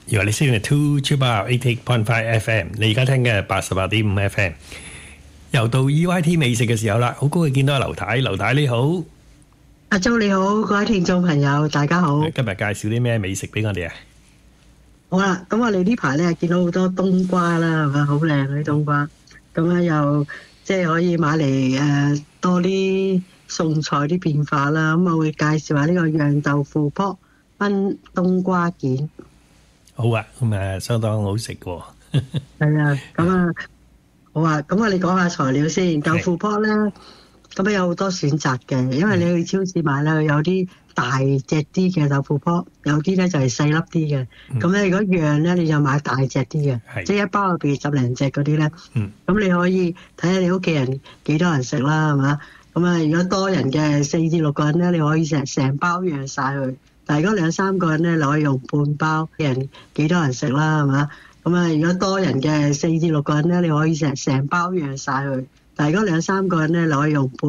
You are listening to Chuba 88.5 FM， 你而家聽嘅88.5 FM， 又到 EYT 美食嘅時候啦，好高興見到阿劉太，劉太你好， 阿周你好，各位聽眾朋友大家好。 今日介紹啲咩美食俾我哋啊？ 好啦，咁我哋呢排咧見到好多冬瓜啦，係咪好靚嗰啲冬瓜？咁咧又即係可以買嚟多啲餸菜啲變化啦。咁我會介紹下呢個釀豆腐卜炆冬瓜件。 好啊，咁相當好食喎。 係啊，咁好啊，咁我哋講下材料先。豆腐卜咧，咁有好多選擇嘅，因為你去超市買咧，有啲大隻啲嘅豆腐卜，有啲咧就係細粒啲嘅。咁咧如果釀咧，你就買大隻啲嘅，即係一包入邊10零隻嗰啲咧。咁你可以睇下你屋企人幾多人食啦，係嘛？咁如果多人嘅4至6個人咧，你可以成包釀晒佢。但係如果2、3個人咧，你可以用半包。人幾多人食啦，係嘛？咁如果多人嘅4至6個人咧，你可以成包釀晒佢。但係如果2、3個人咧，你可以用半